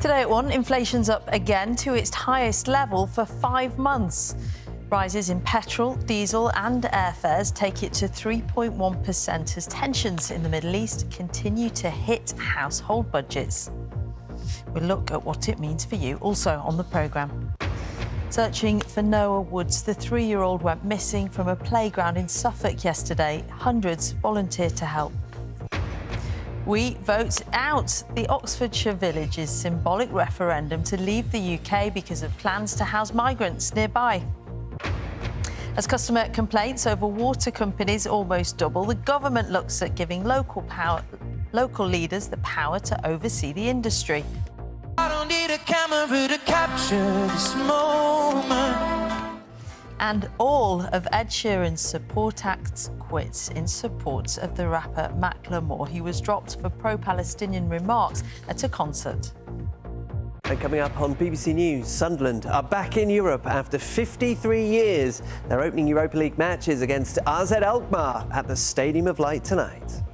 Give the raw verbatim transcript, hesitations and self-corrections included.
Today at one, inflation's up again to its highest level for five months. Rises in petrol, diesel and airfares take it to three point one percent as tensions in the Middle East continue to hit household budgets. We'll look at what it means for you also on the programme. Searching for Noah Woods, the three-year-old went missing from a playground in Suffolk yesterday. Hundreds volunteered to help. We vote out the Oxfordshire Village's symbolic referendum to leave the U K because of plans to house migrants nearby. As customer complaints over water companies almost double, the government looks at giving local power, local leaders the power to oversee the industry. I don't need a camera to capture this moment. And all of Ed Sheeran's support acts quits in support of the rapper Macklemore. He was dropped for pro-Palestinian remarks at a concert. And coming up on B B C News, Sunderland are back in Europe after fifty-three years. They're opening Europa League matches against A Z Alkmaar at the Stadium of Light tonight.